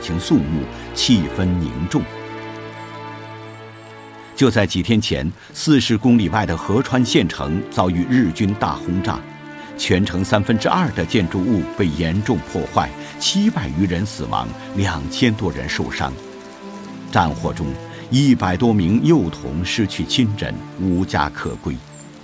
情肃穆，气氛凝重。就在几天前，40公里外的合川县城遭遇日军大轰炸，全城2/3的建筑物被严重破坏，700余人死亡，2000多人受伤。战火中，100多名幼童失去亲人，无家可归。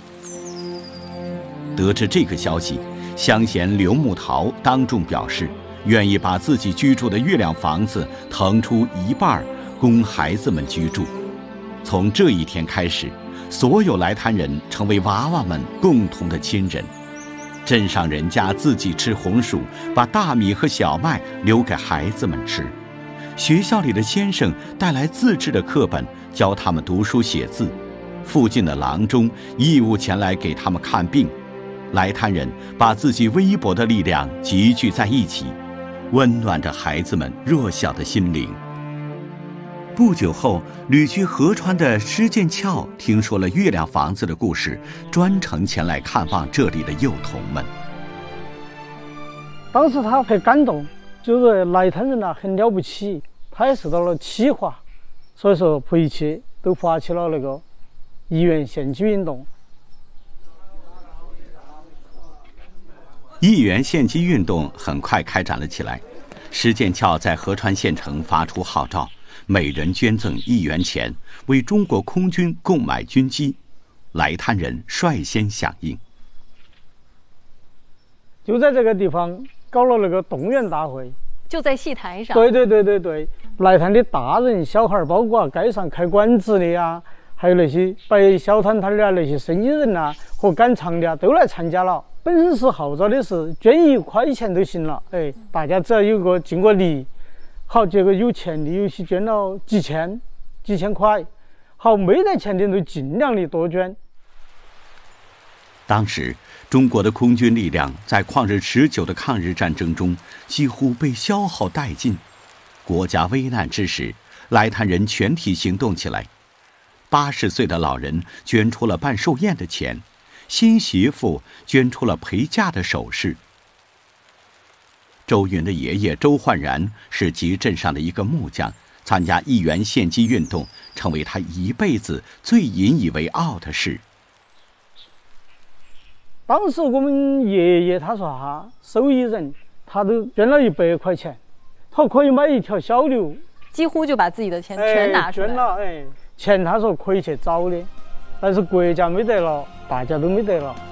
得知这个消息，乡贤刘木桃当众表示，愿意把自己居住的月亮房子腾出一半，供孩子们居住。从这一天开始，所有来滩人成为娃娃们共同的亲人。镇上人家自己吃红薯，把大米和小麦留给孩子们吃。学校里的先生带来自制的课本，教他们读书写字。附近的郎中义务前来给他们看病。来滩人把自己微薄的力量集聚在一起，温暖着孩子们弱小的心灵。不久后，旅居合川的施剑翘听说了月亮房子的故事，专程前来看望这里的幼童们。 当时他很感动，就是来滩人很了不起，他也受到了启发，所以说回去都发起了那个一元献祭运动。 一元献祭运动很快开展了起来，施剑翘在合川县城发出号召，每人捐赠1元钱，为中国空军购买军机。来滩人率先响应， 就在这个地方搞了那个动员大会， 就在戏台上。 对，来滩的大人小孩，包括街上开馆子的呀，还有那些摆小摊摊的啊，那些生意人啊和赶场的啊，都来参加了。本身是号召的是捐1块钱都行了，大家只要有个尽个力。好，结果有钱的有些捐了几千块，好，没得钱的都尽量的多捐。 当时中国的空军力量在旷日持久的抗日战争中几乎被消耗殆尽，国家危难之时，来滩人全体行动起来。80岁的老人捐出了办寿宴的钱，新媳妇捐出了陪嫁的首饰。周云的爷爷周焕然是集镇上的一个木匠，参加1元献祭运动成为他一辈子最引以为傲的事。 当时我们爷爷他说手艺人，他都捐了100块钱，他可以买一条小牛， 几乎就把自己的钱全拿出来。 捐了，钱他说可以去找的，但是国家没得了，大家都没得了。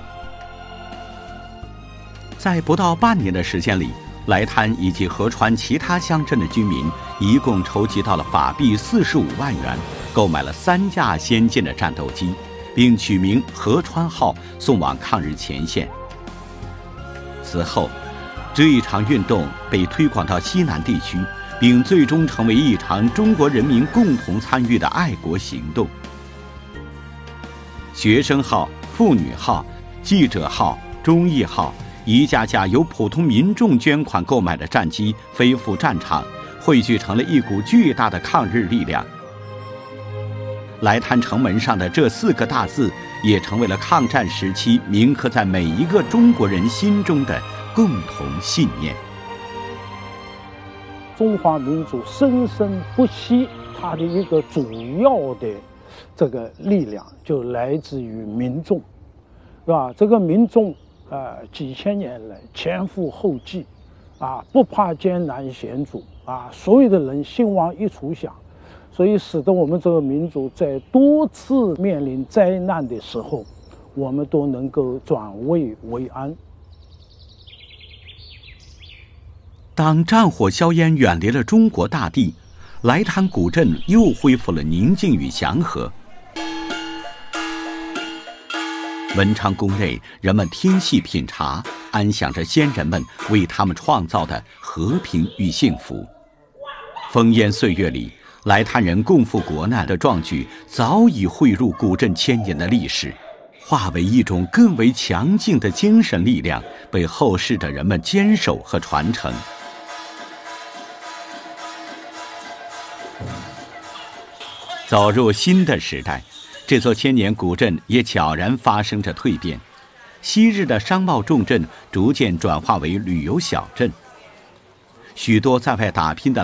在不到半年的时间里，来滩以及合川其他乡镇的居民一共筹集到了法币45万元，购买了3架先进的战斗机，并取名合川号送往抗日前线。此后，这一场运动被推广到西南地区，并最终成为一场中国人民共同参与的爱国行动。学生号、妇女号、记者号、忠义号一架架由普通民众捐款购买的战机飞赴战场，汇聚成了一股巨大的抗日力量。来滩城门上的这4个大字也成为了抗战时期铭刻在每一个中国人心中的共同信念。 中华民族生生不息，它的一个主要的这个力量就来自于民众，是吧？这个民众几千年来前赴后继，不怕艰难险阻，所有的人心往一处想，所以使得我们这个民族在多次面临灾难的时候，我们都能够转危为安。 当战火硝烟远离了中国大地，来滩古镇又恢复了宁静与祥和。文昌宫内，人们听戏品茶，安享着先人们为他们创造的和平与幸福。烽烟岁月里，来滩人共赴国难的壮举早已汇入古镇千年的历史，化为一种更为强劲的精神力量，被后世的人们坚守和传承。走入新的时代，这座千年古镇也悄然发生着蜕变，昔日的商贸重镇逐渐转化为旅游小镇。许多在外打拼的